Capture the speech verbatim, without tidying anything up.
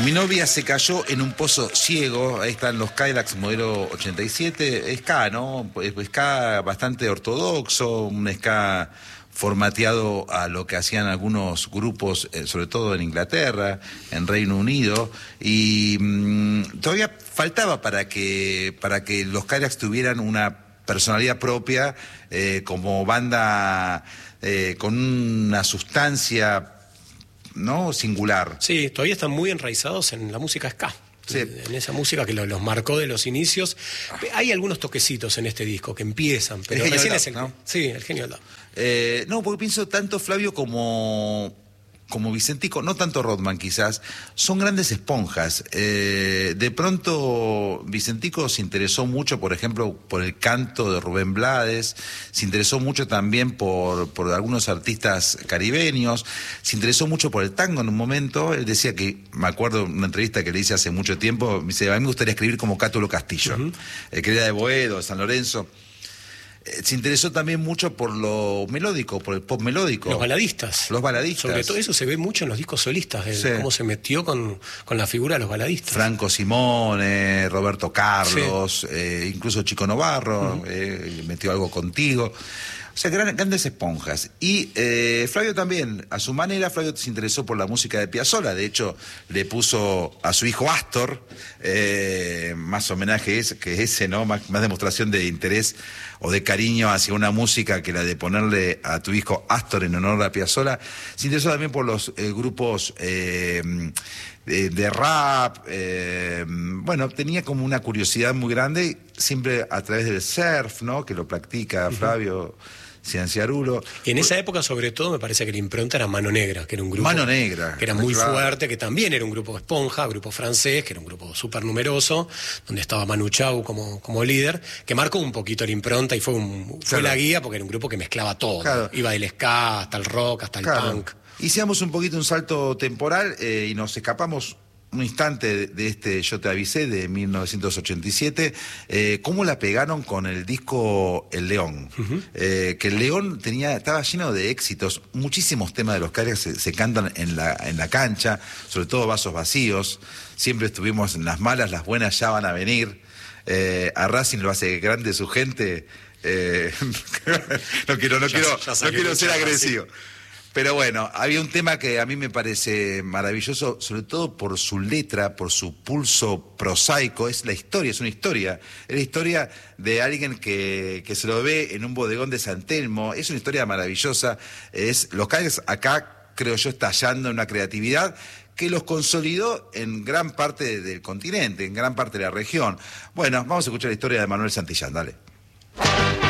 Mi novia se cayó en un pozo ciego. Ahí están los Cadillacs modelo ochenta y siete. Ska, ¿no? Ska bastante ortodoxo, un ska formateado a lo que hacían algunos grupos, eh, sobre todo en Inglaterra, en Reino Unido, y mmm, todavía faltaba para que, para que los Cadillacs tuvieran una personalidad propia, eh, como banda eh, con una sustancia, ¿no?, singular. Sí, todavía están muy enraizados en la música ska. Sí. En esa música que los marcó de los inicios. Hay algunos toquecitos en este disco que empiezan, pero el recién Dab, es el, ¿no? Sí, el genio del Dab. Eh, no, porque pienso tanto Flavio como, como Vicentico, no tanto Rodman quizás, son grandes esponjas. Eh, de pronto Vicentico se interesó mucho, por ejemplo, por el canto de Rubén Blades, se interesó mucho también por, por algunos artistas caribeños, se interesó mucho por el tango en un momento. Él decía que, me acuerdo de una entrevista que le hice hace mucho tiempo, me dice, a mí me gustaría escribir como Cátulo Castillo, uh-huh. eh, que era de Boedo, de San Lorenzo. Se interesó también mucho por lo melódico, por el pop melódico. Los baladistas. Los baladistas. Sobre todo eso se ve mucho en los discos solistas, de sí. cómo se metió con, con la figura de los baladistas. Franco Simone, Roberto Carlos, sí. eh, incluso Chico Novarro, uh-huh. eh, metió algo contigo. O sea, gran, grandes esponjas. Y eh, Flavio también, a su manera, Flavio se interesó por la música de Piazzolla. De hecho, le puso a su hijo Astor, eh, más homenaje es, que ese, ¿no? Más, más demostración de interés o de cariño hacia una música que la de ponerle a tu hijo Astor en honor a Piazzolla. Se interesó también por los eh, grupos eh, de, de rap. Eh, bueno, tenía como una curiosidad muy grande, siempre a través del surf, ¿no?, que lo practica Flavio. Uh-huh. Cianciarulo. Y en esa época, sobre todo, me parece que la impronta era Mano Negra, que era un grupo Mano Negra, que era muy claro. fuerte, que también era un grupo esponja, grupo francés, que era un grupo súper numeroso, donde estaba Manu Chao como, como líder, que marcó un poquito la impronta y fue, un, fue claro. la guía, porque era un grupo que mezclaba todo. Claro. Iba del ska hasta el rock, hasta el claro. punk. Hicimos un poquito un salto temporal eh, y nos escapamos un instante de este Yo te avisé de mil novecientos ochenta y siete, eh, cómo la pegaron con el disco El León, uh-huh. eh, que El León tenía, estaba lleno de éxitos, muchísimos temas de los Cadillacs se, se cantan en la, en la cancha, sobre todo Vasos Vacíos, siempre estuvimos en las malas, las buenas ya van a venir, eh, a Racing lo hace grande su gente, eh, no quiero, no ya, quiero, ya no quiero ser agresivo. Racing. Pero bueno, había un tema que a mí me parece maravilloso, sobre todo por su letra, por su pulso prosaico. Es la historia, es una historia. Es la historia de alguien que, que se lo ve en un bodegón de San Telmo. Es una historia maravillosa. Es, los Cadillacs acá, creo yo, estallando en una creatividad que los consolidó en gran parte del continente, en gran parte de la región. Bueno, vamos a escuchar la historia de Manuel Santillán, dale.